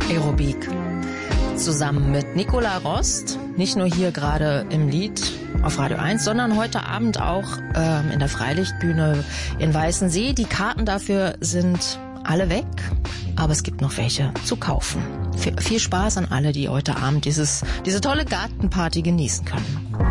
Aerobik. Zusammen mit Nicola Rost, nicht nur hier gerade im Lied auf Radio 1, sondern heute Abend auch in der Freilichtbühne in Weißensee. Die Karten dafür sind alle weg, aber es gibt noch welche zu kaufen. Viel Spaß an alle, die heute Abend diese tolle Gartenparty genießen können.